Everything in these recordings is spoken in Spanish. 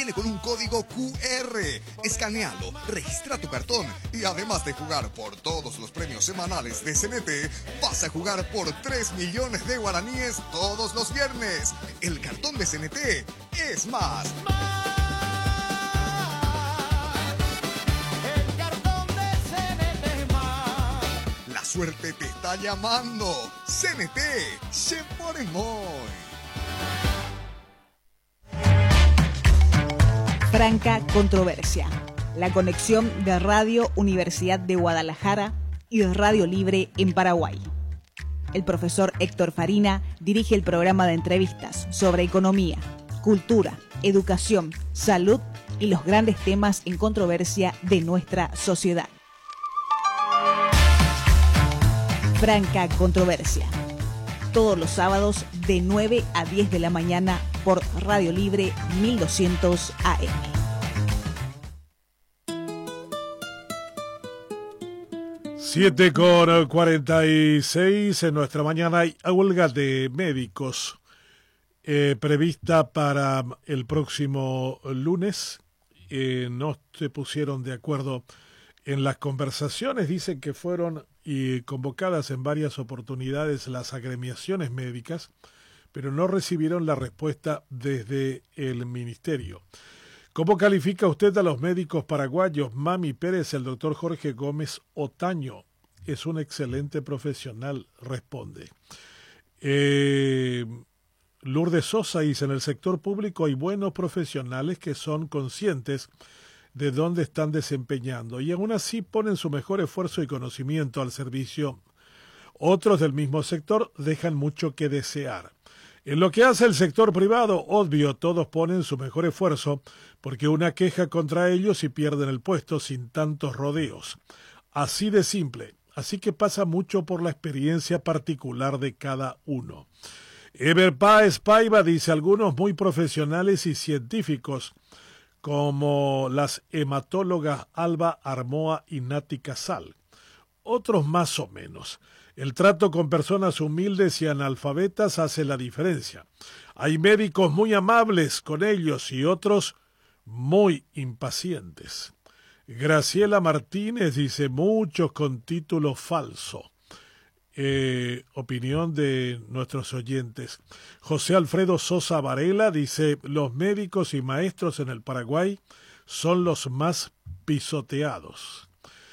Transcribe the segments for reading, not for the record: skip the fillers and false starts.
Viene con un código QR. Escanealo, registra tu cartón y además de jugar por todos los premios semanales de CNT, vas a jugar por 3 millones de guaraníes todos los viernes. El cartón de CNT es más. El cartón de CNT es más. La suerte te está llamando. CNT se pone muy. Franca Controversia, la conexión de Radio Universidad de Guadalajara y de Radio Libre en Paraguay. El profesor Héctor Farina dirige el programa de entrevistas sobre economía, cultura, educación, salud y los grandes temas en controversia de nuestra sociedad. Franca Controversia, todos los sábados de 9 a 10 de la mañana por Radio Libre 1200 AM. Siete con 46 en nuestra mañana. Hay huelga de médicos prevista para el próximo lunes. No se pusieron de acuerdo en las conversaciones. Dicen que fueron convocadas en varias oportunidades las agremiaciones médicas, pero no recibieron la respuesta desde el ministerio. ¿Cómo califica usted a los médicos paraguayos? Mami Pérez, el doctor Jorge Gómez Otaño es un excelente profesional, responde. Lourdes Sosa dice, en el sector público hay buenos profesionales que son conscientes de dónde están desempeñando y aún así ponen su mejor esfuerzo y conocimiento al servicio. Otros del mismo sector dejan mucho que desear. En lo que hace el sector privado, obvio, todos ponen su mejor esfuerzo porque una queja contra ellos y pierden el puesto sin tantos rodeos. Así de simple. Así que pasa mucho por la experiencia particular de cada uno. Eber Páez Paiva dice, algunos muy profesionales y científicos, como las hematólogas Alba Armoa y Nati Casal. Otros más o menos. El trato con personas humildes y analfabetas hace la diferencia. Hay médicos muy amables con ellos y otros muy impacientes. Graciela Martínez dice, muchos con título falso. Opinión de nuestros oyentes. José Alfredo Sosa Varela dice, los médicos y maestros en el Paraguay son los más pisoteados.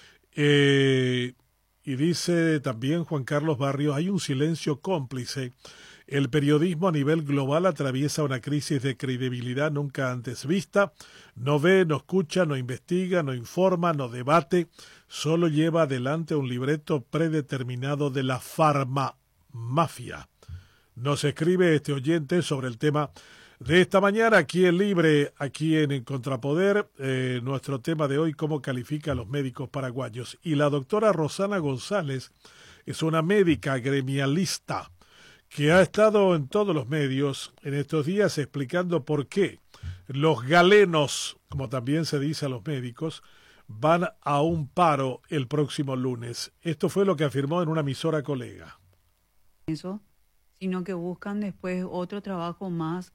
Y dice también Juan Carlos Barrios, hay un silencio cómplice. El periodismo a nivel global atraviesa una crisis de credibilidad nunca antes vista. No ve, no escucha, no investiga, no informa, no debate. Solo lleva adelante un libreto predeterminado de la farmamafia. Nos escribe este oyente sobre el tema de esta mañana aquí en Libre, aquí en Contrapoder, nuestro tema de hoy, cómo califica a los médicos paraguayos. Y la doctora Rosana González es una médica gremialista que ha estado en todos los medios en estos días explicando por qué los galenos, como también se dice a los médicos, van a un paro el próximo lunes. Esto fue lo que afirmó en una emisora colega. Eso, sino que buscan después otro trabajo más.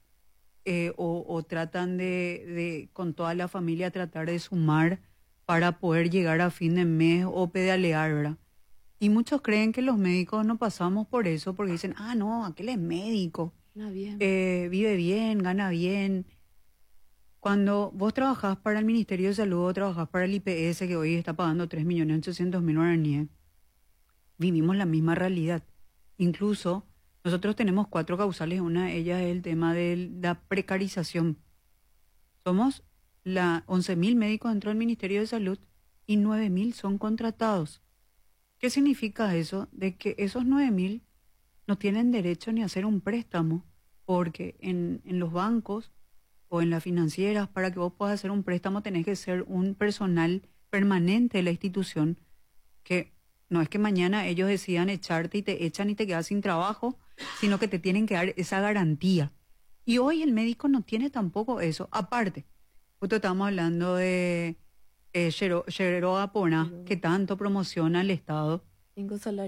O tratan de con toda la familia tratar de sumar para poder llegar a fin de mes o pedalear, ¿verdad? Y muchos creen que los médicos no pasamos por eso porque dicen, no, aquel es médico, vive bien, gana bien. Cuando vos trabajás para el Ministerio de Salud o trabajás para el IPS, que hoy está pagando 3.800.000 guaraníes, vivimos la misma realidad. Incluso nosotros tenemos 4 causales, una de ellas es el tema de la precarización. Somos 11.000 médicos dentro del Ministerio de Salud y 9.000 son contratados. ¿Qué significa eso? De que esos 9.000 no tienen derecho ni a hacer un préstamo, porque en los bancos o en las financieras, para que vos puedas hacer un préstamo tenés que ser un personal permanente de la institución, que no es que mañana ellos decidan echarte y te echan y te quedas sin trabajo, sino que te tienen que dar esa garantía. Y hoy el médico no tiene tampoco eso. Aparte, justo estamos hablando de Cheroa Pona, que tanto promociona el Estado. 5 salarios.